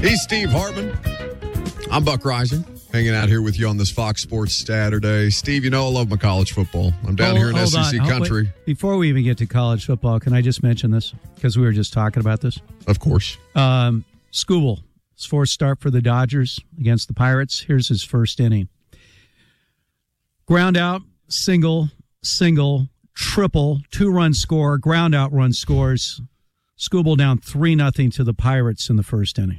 He's Steve Hartman. I'm Buck Rising, hanging out here with you on this Fox Sports Saturday. Steve, you know I love my college football. I'm down here in SEC country. Wait. Before we even get to college football, can I just mention this? Because we were just talking about this. Of course. Skubal, his fourth start for the Dodgers against the Pirates. Here's his first inning. Ground out, single, triple, 2-run score, ground out run scores. Skubal down 3-0 to the Pirates in the first inning.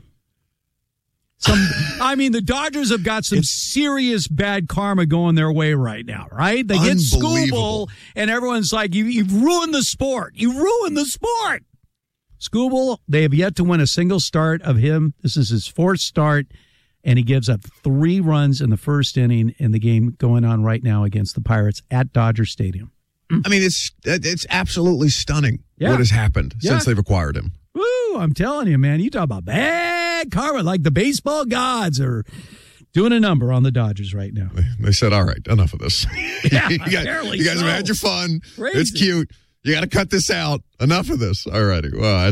The Dodgers have got some serious bad karma going their way right now, right? They get Skubal, and everyone's like, you've ruined the sport. You ruined the sport. Skubal, they have yet to win a single start of him. This is his fourth start, and he gives up 3 runs in the first inning in the game going on right now against the Pirates at Dodger Stadium. I mean, it's absolutely stunning what has happened since they've acquired him. Woo, I'm telling you, man, you talk about bad karma, like the baseball gods are doing a number on the Dodgers right now. They said, all right, enough of this. Yeah, you guys have had your fun. Crazy. It's cute. You got to cut this out. Enough of this. All righty. Well,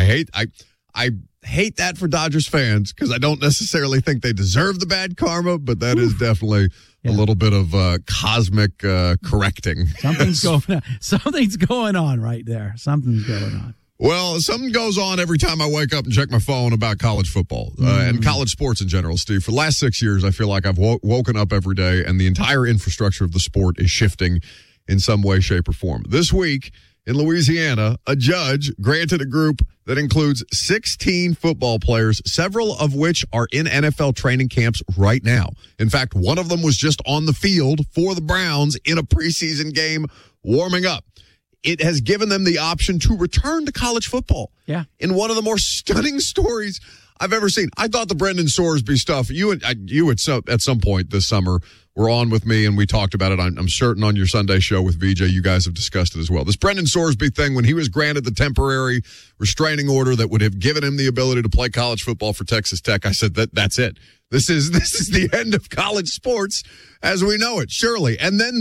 I hate that for Dodgers fans because I don't necessarily think they deserve the bad karma, but that is definitely a little bit of cosmic correcting. Something's going on right there. Something's going on. Well, something goes on every time I wake up and check my phone about college football and college sports in general, Steve. For the last 6 years, I feel like I've woken up every day and the entire infrastructure of the sport is shifting in some way, shape, or form. This week in Louisiana, a judge granted a group that includes 16 football players, several of which are in NFL training camps right now. In fact, one of them was just on the field for the Browns in a preseason game warming up. It has given them the option to return to college football. Yeah. In one of the more stunning stories I've ever seen. I thought the Brendan Sorsby stuff, you at some point this summer were on with me and we talked about it. I'm certain on your Sunday show with VJ, you guys have discussed it as well. This Brendan Sorsby thing, when he was granted the temporary restraining order that would have given him the ability to play college football for Texas Tech, I said that's it. This is the end of college sports as we know it, surely. And then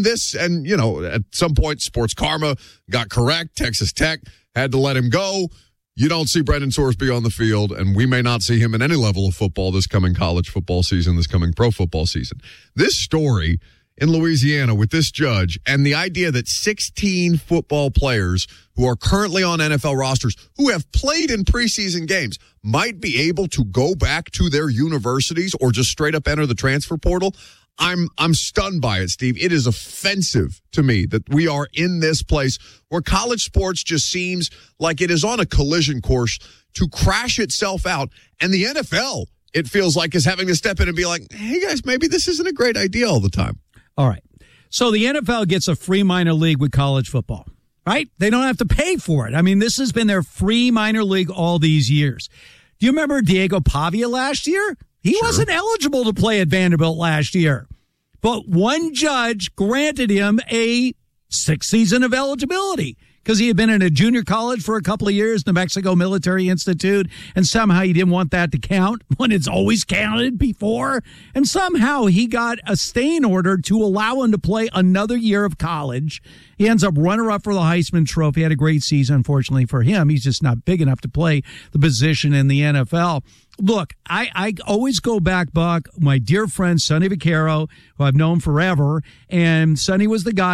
at some point, Sports Karma got correct. Texas Tech had to let him go. You don't see Brendan Sorsby on the field, and we may not see him in any level of football this coming college football season, this coming pro football season. This story in Louisiana with this judge and the idea that 16 football players who are currently on NFL rosters who have played in preseason games might be able to go back to their universities or just straight up enter the transfer portal. I'm stunned by it, Steve. It is offensive to me that we are in this place where college sports just seems like it is on a collision course to crash itself out. And the NFL, it feels like, is having to step in and be like, hey, guys, maybe this isn't a great idea all the time. All right. So the NFL gets a free minor league with college football, right? They don't have to pay for it. I mean, this has been their free minor league all these years. Do you remember Diego Pavia last year? He wasn't eligible to play at Vanderbilt last year, but one judge granted him a 6th season of eligibility because he had been in a junior college for a couple of years, New Mexico Military Institute, and somehow he didn't want that to count when it's always counted before. And somehow he got a staying order to allow him to play another year of college. He ends up runner-up for the Heisman Trophy. Had a great season, unfortunately for him. He's just not big enough to play the position in the NFL. Look, I always go back, Buck, my dear friend Sonny Vaccaro, who I've known forever, and Sonny was the guy